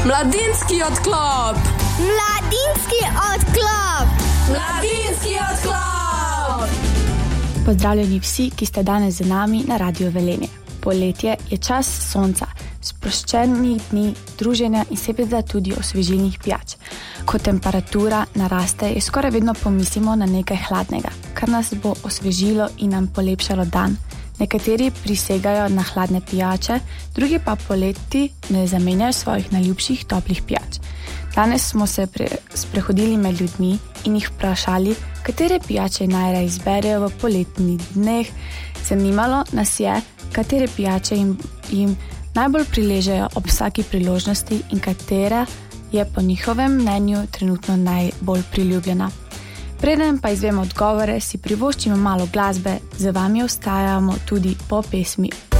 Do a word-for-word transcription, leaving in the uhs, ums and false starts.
Mladinski odklop! Mladinski odklop! Mladinski odklop! Pozdravljeni vsi, ki ste danes z nami na Radio Velenje. Poletje je čas sonca, sproščenih dni, druženja in seveda tudi osvežilnih pijač. Ko temperatura naraste, je skoraj vedno pomislimo na nekaj hladnega, kar nas bo osvežilo in nam polepšalo dan. Nekateri prisegajo na hladne pijače, drugi pa poleti ne zamenjajo svojih najljubših toplih pijač. Danes smo se pre, sprehodili med ljudmi in jih vprašali, katere pijače najraje izberejo v poletnih dneh. Zanimalo nas je, katere pijače jim, jim najbolj priležejo ob vsaki priložnosti in katera je po njihovem mnenju trenutno najbolj priljubljena. Preden pa izvemo odgovore, si privoščimo malo glasbe, z vami ostajamo tudi po pesmi.